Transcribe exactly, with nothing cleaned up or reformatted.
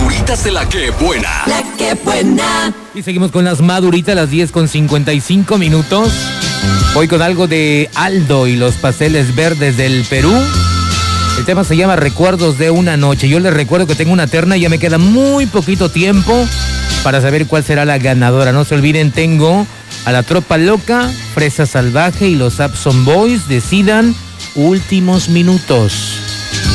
maduritas de la que buena. La que buena. Y seguimos con las maduritas, las diez con cincuenta y cinco minutos. Voy con algo de Aldo y los pasteles verdes del Perú. El tema se llama Recuerdos de una noche. Yo les recuerdo que tengo una terna y ya me queda muy poquito tiempo para saber cuál será la ganadora. No se olviden, tengo a La Tropa Loca, Fresa Salvaje y los Abson Boys. Decidan, últimos minutos.